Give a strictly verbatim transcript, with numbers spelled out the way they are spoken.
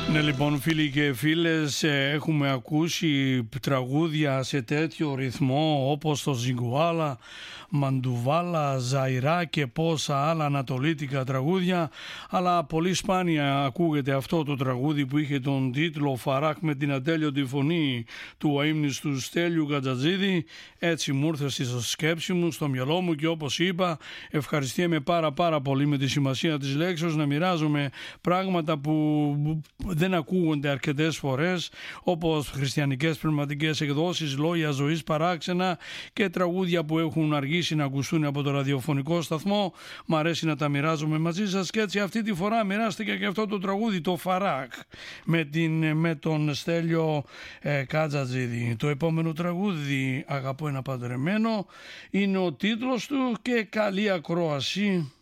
Ναι, λοιπόν, φίλοι και φίλες, έχουμε ακούσει τραγούδια σε τέτοιο ρυθμό όπως το Ζιγκουάλα, Μαντουβάλα, Ζαϊρά και πόσα άλλα ανατολίτικα τραγούδια, αλλά πολύ σπάνια ακούγεται αυτό το τραγούδι που είχε τον τίτλο Φαράχ με την ατέλειωτη φωνή του αείμνηστου Στέλιου Κατζατζίδη. Έτσι μου ήρθε στη σκέψη μου, στο μυαλό μου, και όπως είπα, ευχαριστιέμαι πάρα πάρα πολύ με τη σημασία της λέξης να μοιράζομαι πράγματα που δεν ακούγονται αρκετές φορές, όπως χριστιανικές πνευματικές εκδόσεις, λόγια ζωής παράξενα και τραγούδια που έχουν αργήσει να ακουστούν από το ραδιοφωνικό σταθμό. Μ' αρέσει να τα μοιράζομαι μαζί σας και έτσι αυτή τη φορά μοιράστηκα και αυτό το τραγούδι, το Φαράχ, με, την, με τον Στέλιο ε, Κατζατζίδη. Το επόμενο τραγούδι, Αγαπώ ένα παντρεμένο, είναι ο τίτλος του και καλή ακρόαση.